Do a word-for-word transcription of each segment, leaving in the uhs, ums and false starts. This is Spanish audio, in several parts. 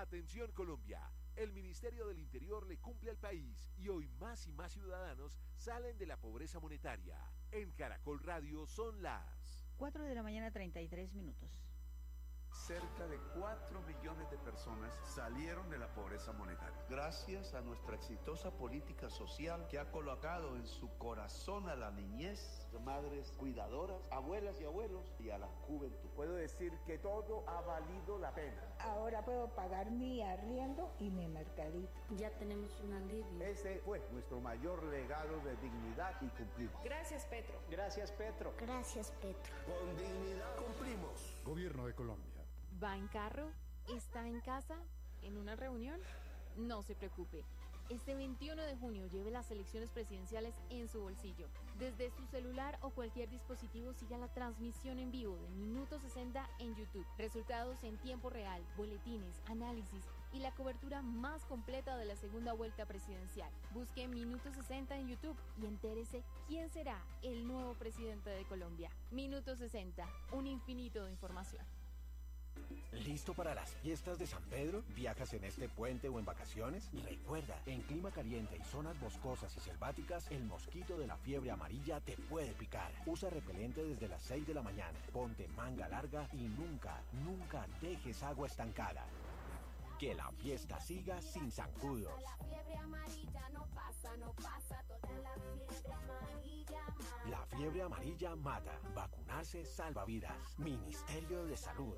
Atención Colombia, el Ministerio del Interior le cumple al país y hoy más y más ciudadanos salen de la pobreza monetaria. En Caracol Radio son las cuatro de la mañana treinta y tres minutos. Cerca de cuatro millones de personas salieron de la pobreza monetaria. Gracias a nuestra exitosa política social que ha colocado en su corazón a la niñez, madres cuidadoras, abuelas y abuelos y a la juventud. Puedo decir que todo ha valido la pena. Ahora puedo pagar mi arriendo y mi mercadito. Ya tenemos un alivio. Ese fue nuestro mayor legado de dignidad y cumplir. Gracias, Petro. Gracias, Petro. Gracias, Petro. Con dignidad cumplimos. Gobierno de Colombia. ¿Va en carro? ¿Está en casa? ¿En una reunión? No se preocupe. Este veintiuno de junio lleve las elecciones presidenciales en su bolsillo. Desde su celular o cualquier dispositivo siga la transmisión en vivo de Minuto sesenta en YouTube. Resultados en tiempo real, boletines, análisis y la cobertura más completa de la segunda vuelta presidencial. Busque Minuto sesenta en YouTube y entérese quién será el nuevo presidente de Colombia. Minuto sesenta, un infinito de información. ¿Listo para las fiestas de San Pedro? ¿Viajas en este puente o en vacaciones? Recuerda, en clima caliente y zonas boscosas y selváticas, el mosquito de la fiebre amarilla te puede picar. Usa repelente desde las seis de la mañana, ponte manga larga y nunca, nunca dejes agua estancada. Que la fiesta siga sin zancudos. La fiebre amarilla no pasa, no pasa, toda la fiebre amarilla mata. La fiebre amarilla mata. Vacunarse salva vidas. Ministerio de Salud.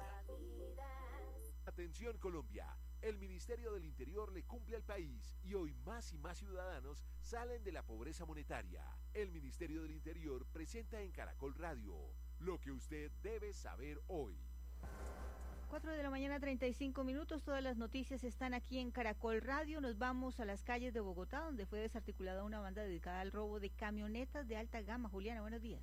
Atención Colombia, el Ministerio del Interior le cumple al país y hoy más y más ciudadanos salen de la pobreza monetaria. El Ministerio del Interior presenta en Caracol Radio lo que usted debe saber hoy. cuatro de la mañana treinta y cinco minutos, todas las noticias están aquí en Caracol Radio. Nos vamos a las calles de Bogotá, donde fue desarticulada una banda dedicada al robo de camionetas de alta gama. Juliana, buenos días.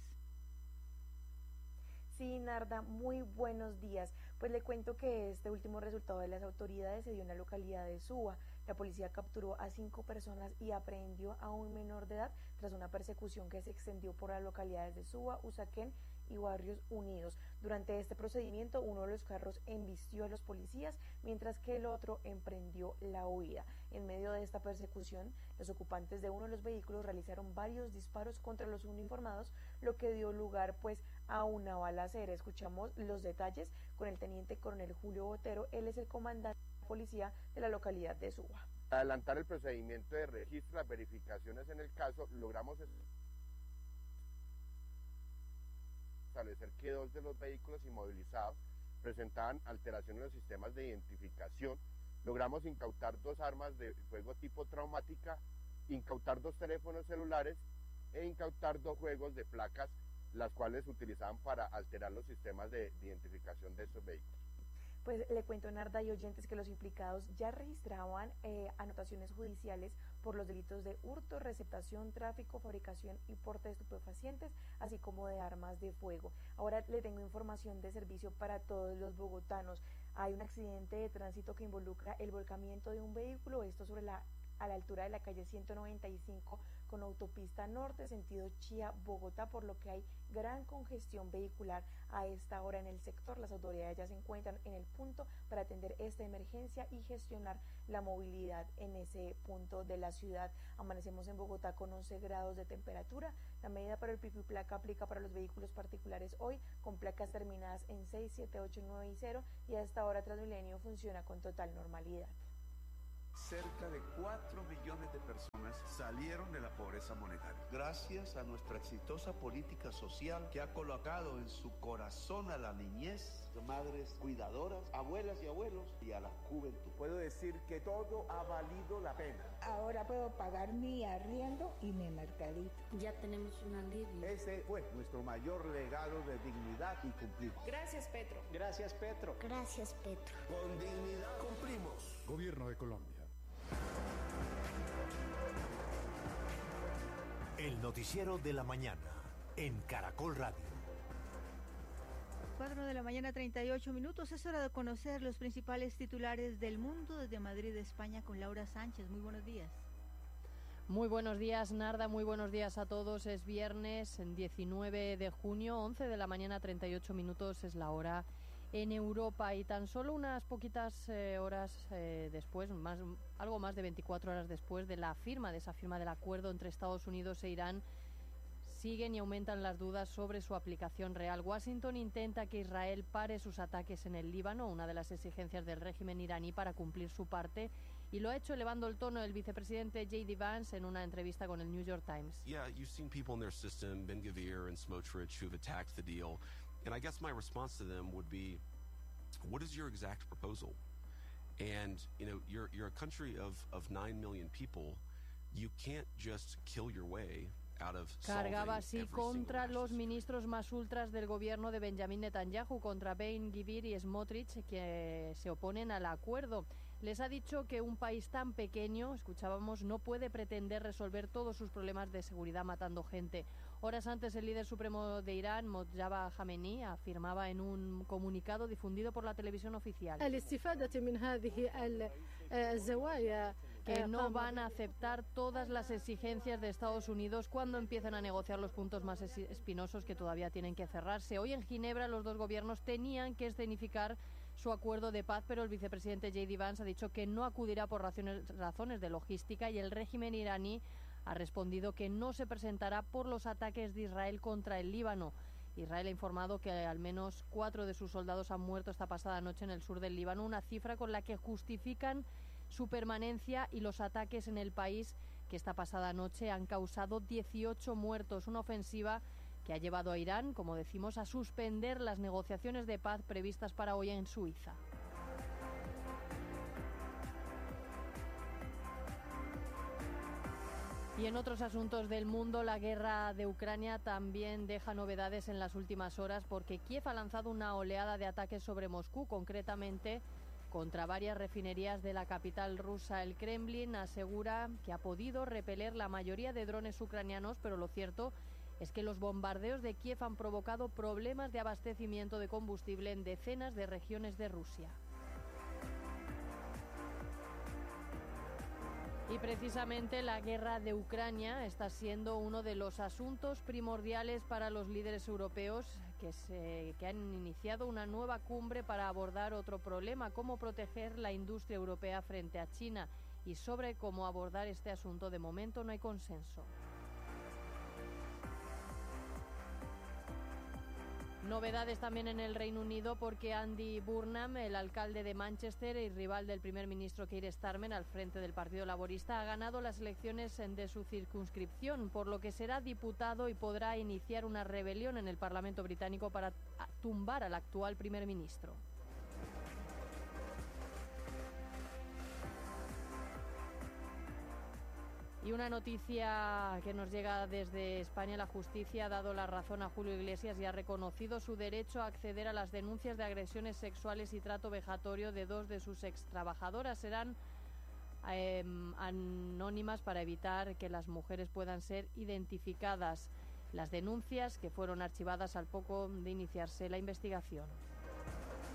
Sí, Narda, muy buenos días. Pues le cuento que este último resultado de las autoridades se dio en la localidad de Suba. La policía capturó a cinco personas y aprehendió a un menor de edad tras una persecución que se extendió por las localidades de Suba, Usaquén y Barrios Unidos. Durante este procedimiento, uno de los carros embistió a los policías, mientras que el otro emprendió la huida. En medio de esta persecución, los ocupantes de uno de los vehículos realizaron varios disparos contra los uniformados, lo que dio lugar pues a una balacera. Escuchamos los detalles con el teniente coronel Julio Botero. Él es el comandante de la policía de la localidad de Suba. Adelantar el procedimiento de registro, las verificaciones en el caso, logramos establecer que dos de los vehículos inmovilizados presentaban alteración en los sistemas de identificación. Logramos incautar dos armas de fuego tipo traumática, incautar dos teléfonos celulares e incautar dos juegos de placas, las cuales se utilizaban para alterar los sistemas de, de identificación de estos vehículos. Pues le cuento, Narda y oyentes, que los implicados ya registraban eh, anotaciones judiciales por los delitos de hurto, receptación, tráfico, fabricación y porte de estupefacientes, así como de armas de fuego. Ahora le tengo información de servicio para todos los bogotanos. Hay un accidente de tránsito que involucra el volcamiento de un vehículo, esto sobre la a la altura de la calle ciento noventa y cinco con autopista norte, sentido Chía, Bogotá, por lo que hay gran congestión vehicular a esta hora en el sector. Las autoridades ya se encuentran en el punto para atender esta emergencia y gestionar la movilidad en ese punto de la ciudad. Amanecemos en Bogotá con once grados de temperatura. La medida para el pico y placa aplica para los vehículos particulares hoy, con placas terminadas en seis, siete, ocho, nueve y cero, y a esta hora Transmilenio funciona con total normalidad. Cerca de cuatro millones de personas salieron de la pobreza monetaria. Gracias a nuestra exitosa política social que ha colocado en su corazón a la niñez, madres cuidadoras, abuelas y abuelos y a la juventud. Puedo decir que todo ha valido la pena. Ahora puedo pagar mi arriendo y mi mercadito. Ya tenemos un alivio. Ese fue nuestro mayor legado de dignidad y cumplir. Gracias, Petro. Gracias, Petro. Gracias, Petro. Con dignidad cumplimos. Gobierno de Colombia. El noticiero de la mañana en Caracol Radio. cuatro de la mañana treinta y ocho minutos. Es hora de conocer los principales titulares del mundo desde Madrid, España, con Laura Sánchez. Muy buenos días. Muy buenos días, Narda, muy buenos días a todos. Es viernes, diecinueve de junio, once de la mañana, treinta y ocho minutos es la hora en Europa, y tan solo unas poquitas eh, horas eh, después, más, algo más de veinticuatro horas después de la firma, de esa firma del acuerdo entre Estados Unidos e Irán, siguen y aumentan las dudas sobre su aplicación real. Washington intenta que Israel pare sus ataques en el Líbano, una de las exigencias del régimen iraní para cumplir su parte, y lo ha hecho elevando el tono el vicepresidente J D Vance en una entrevista con el New York Times. Yeah, you've seen people in their system, Ben Gvir and Smotrich, who've attacked the deal, and I guess my response to them would be, what is your exact proposal? And, you know, you're you're a country of of nine million people. You can't just kill your way. Cargaba así contra los ministros más ultras del gobierno de Benjamin Netanyahu, contra Ben Gvir y Smotrich, que se oponen al acuerdo. Les ha dicho que un país tan pequeño, escuchábamos, no puede pretender resolver todos sus problemas de seguridad matando gente. Horas antes, el líder supremo de Irán, Mojtaba Khamenei, afirmaba en un comunicado difundido por la televisión oficial que no van a aceptar todas las exigencias de Estados Unidos cuando empiecen a negociar los puntos más espinosos que todavía tienen que cerrarse. Hoy en Ginebra los dos gobiernos tenían que escenificar su acuerdo de paz, pero el vicepresidente J D Vance ha dicho que no acudirá por razones, razones de logística, y el régimen iraní ha respondido que no se presentará por los ataques de Israel contra el Líbano. Israel ha informado que al menos cuatro de sus soldados han muerto esta pasada noche en el sur del Líbano, una cifra con la que justifican su permanencia y los ataques en el país, que esta pasada noche han causado dieciocho muertos, una ofensiva que ha llevado a Irán, como decimos, a suspender las negociaciones de paz previstas para hoy en Suiza. Y en otros asuntos del mundo, la guerra de Ucrania también deja novedades en las últimas horas, porque Kiev ha lanzado una oleada de ataques sobre Moscú, concretamente contra varias refinerías de la capital rusa. El Kremlin asegura que ha podido repeler la mayoría de drones ucranianos, pero lo cierto es que los bombardeos de Kiev han provocado problemas de abastecimiento de combustible en decenas de regiones de Rusia. Y precisamente la guerra de Ucrania está siendo uno de los asuntos primordiales para los líderes europeos, que, se, que han iniciado una nueva cumbre para abordar otro problema, cómo proteger la industria europea frente a China. Y sobre cómo abordar este asunto, de momento no hay consenso. Novedades también en el Reino Unido, porque Andy Burnham, el alcalde de Manchester y rival del primer ministro Keir Starmer al frente del Partido Laborista, ha ganado las elecciones de su circunscripción, por lo que será diputado y podrá iniciar una rebelión en el Parlamento británico para tumbar al actual primer ministro. Y una noticia que nos llega desde España: la justicia ha dado la razón a Julio Iglesias y ha reconocido su derecho a acceder a las denuncias de agresiones sexuales y trato vejatorio de dos de sus extrabajadoras. Serán eh, anónimas para evitar que las mujeres puedan ser identificadas. Las denuncias, que fueron archivadas al poco de iniciarse la investigación.